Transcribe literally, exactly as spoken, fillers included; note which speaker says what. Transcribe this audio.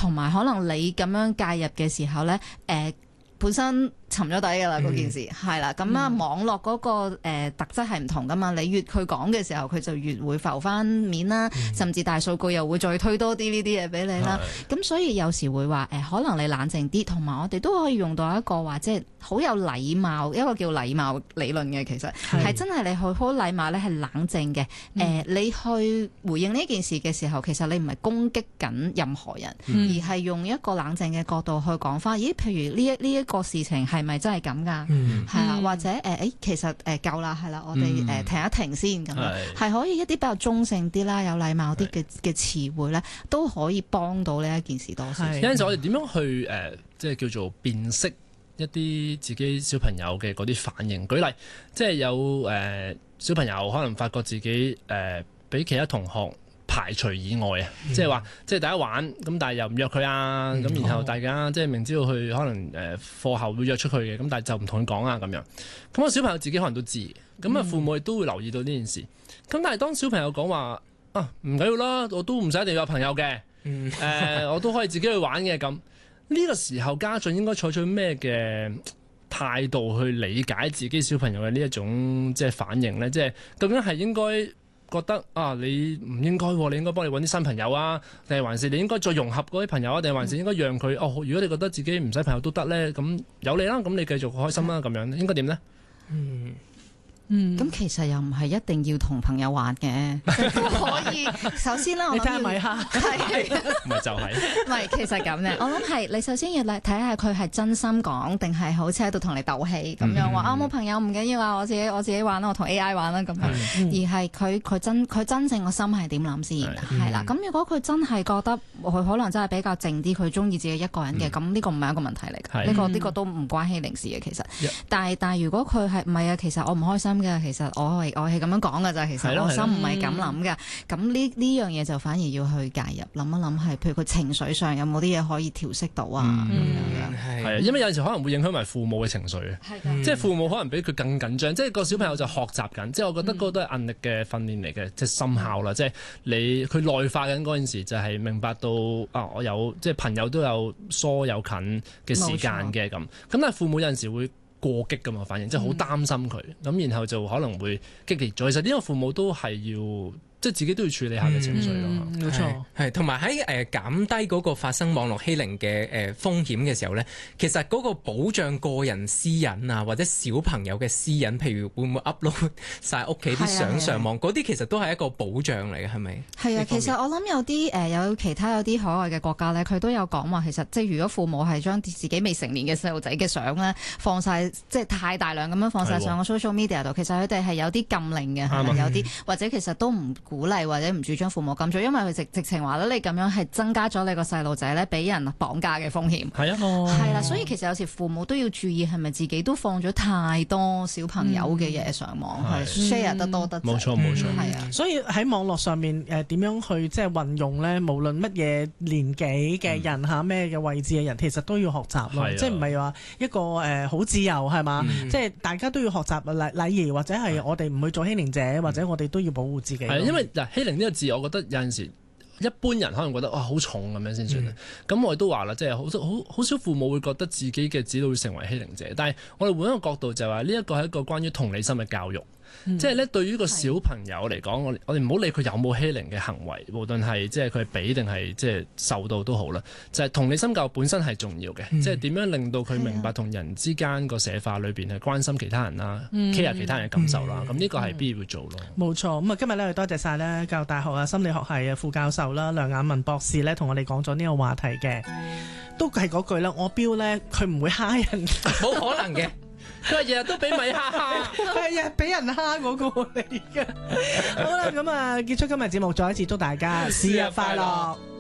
Speaker 1: 同埋可能你咁樣介入嘅時候咧，誒、呃、本身沉咗底㗎啦，嗰件事係啦，咁啊、嗯、網絡嗰個、呃、特質係唔同㗎嘛，你越佢講嘅時候，佢就越會浮翻面啦，嗯、甚至大數據又會再推多啲呢啲嘢俾你啦。咁、嗯、所以有時會話誒、呃，可能你冷靜啲，同埋我哋都可以用到一個話即係好有禮貌，一個叫禮貌理論嘅，其實係真係你去好禮貌咧，係冷靜嘅。誒、嗯呃，你去回應呢件事嘅時候，其實你唔係攻擊緊任何人，嗯、而係用一個冷靜嘅角度去講翻。咦，譬如呢一呢一個事情係咪真係咁㗎？係啦、嗯，或者誒誒、呃，其實誒夠啦，係啦，我哋誒、呃、停一停先咁樣，係、嗯、可以一啲比較中性啲啦，有禮貌啲嘅嘅詞彙咧，都可以幫到呢一件事多少少。有
Speaker 2: 陣時我哋點樣去誒、呃，即係叫做辨識一啲自己小朋友嘅嗰啲反應？舉例，即係有誒、呃、小朋友可能發覺自己誒俾、呃、其他同學排除以外啊，嗯、即係話，即係大家玩咁，但係又唔約佢啊，咁、嗯、然後大家即係明知道佢可能誒課後會約出去嘅，咁但係就唔同佢講啊咁樣。咁個小朋友自己可能都知，咁啊父母亦都會留意到呢件事。咁、嗯、但係當小朋友講話啊唔緊要啦，我都唔使一定有朋友嘅，誒、嗯呃、我都可以自己去玩嘅咁。呢個時候家長應該採取咩嘅態度去理解自己小朋友嘅呢一種即係反應咧？即係究竟係應該覺得啊，你唔應該，你應該幫你揾啲新朋友啊，定係還是你應該再融合嗰啲朋友啊？定係還是應該讓佢哦？如果你覺得自己唔使朋友都得咧，咁有你啦，咁你繼續開心啦，咁樣應該點咧？嗯。
Speaker 1: 嗯，咁其實又唔係一定要同朋友玩嘅，都可以。首先啦，我諗要你睇下米哈，係
Speaker 2: 唔係就係、是？
Speaker 1: 唔係，其實咁嘅。我諗係你首先要睇下佢係真心講，定係好似喺度同你鬥氣咁樣話、嗯、啊冇朋友唔緊要啊，我自己我自己玩啦，我同 A I 玩啦咁樣。嗯、而係佢佢真佢真正個心係點諗先係啦。咁、嗯、如果佢真係覺得佢可能真係比較靜啲，佢中意自己一個人嘅，咁呢、嗯、個唔係一個問題嚟嘅。呢、嗯呢個呢、呢個都唔關欺凌事嘅其實。嗯、但係但係如果佢係唔係啊？其實我唔開心。其實我係我係咁樣講㗎咋，其實我心唔係咁諗㗎。咁呢呢樣嘢就反而要去介入，諗一諗係，譬如佢情緒上有冇啲嘢可以調適到啊？
Speaker 2: 係啊，因為有陣時可能會影響埋父母嘅情緒啊。
Speaker 1: 嗯、
Speaker 2: 即係父母可能比佢更緊張，即係個小朋友就學習緊。即係我覺得嗰個都係韌力嘅訓練嚟嘅，即係心效啦。即係你佢內化緊嗰陣時，就係明白到啊，我有即係朋友都有疏有近嘅時間嘅咁。咁但係父母有陣時會過激㗎嘛，反應即係好擔心佢，咁、嗯、然後就可能會激烈咗。其實呢個父母都係要即係自己都要處理下嘅情緒咯。
Speaker 3: 冇錯、嗯，係同埋喺誒減低嗰個發生網絡欺凌嘅誒風險嘅時候咧，其實嗰個保障個人私隱啊，或者小朋友嘅私隱，譬如會唔會 upload 晒屋企啲相上網，嗰啲、啊、其實都係一個保障嚟嘅，係咪？係啊，
Speaker 1: 其實我諗有啲誒、呃、有其他有啲海外嘅國家咧，佢都有講話，其實即係如果父母係將自己未成年嘅細路仔嘅相咧放晒，即係太大量咁樣放晒上個 social media 度，其實佢哋係有啲禁令嘅，係咪、嗯、有啲或者其實都唔鼓勵或者唔主張父母咁做，因為佢直直情話咧，你咁樣係增加咗你個細路仔咧俾人綁架嘅風險。係啊，係啦，所以其實有時父母都要注意係咪自己都放咗太多小朋友嘅嘢上網，係、嗯、share 得多得。
Speaker 2: 冇錯冇錯，
Speaker 4: 係啊。所以喺網絡上面誒點樣去即係運用咧？無論乜嘢年紀嘅人嚇，咩嘅、嗯、位置嘅人，其實都要學習咯。即係唔係話一個誒好、呃、自由係嘛？嗯、即係大家都要學習禮禮儀，或者係我哋唔去做欺凌者，嗯、或者我哋都要保護自己。係
Speaker 2: 因為嗱欺凌呢個字，我覺得有陣時一般人可能覺得哇好重咁樣先算啦。咁、嗯、我哋都話啦，即係好好好少父母會覺得自己嘅子女會成為欺凌者，但係我哋換一個角度就係話呢一個係一個關於同理心嘅教育。嗯、即係咧，對於個小朋友嚟講，我我哋唔好理佢有冇欺凌嘅行為，無論係即係佢係俾定係即係受到都好啦。就係、是、同理心教育本身係重要嘅，嗯、即係點樣令到佢明白同人之間個社化裏邊係關心其他人啦、嗯、care 其他人嘅感受啦。咁呢、嗯、個係必要做咯。
Speaker 4: 冇錯，咁啊今日咧多謝晒咧教育大學啊心理學系嘅副教授啦梁雅文博士咧，同我哋講咗呢個話題嘅，都係嗰句啦。我標咧佢唔會蝦人，
Speaker 3: 冇可能嘅。佢話日日都俾米蝦蝦，
Speaker 4: 係啊，俾人蝦嗰個嚟嘅。好啦，咁啊，結束今日節目，再一次祝大家生日快樂。